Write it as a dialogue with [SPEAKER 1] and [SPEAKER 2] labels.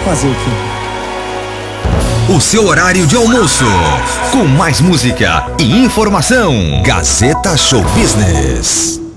[SPEAKER 1] fazer o quê?
[SPEAKER 2] O seu horário de almoço, com mais música e informação. Gazeta Show Business.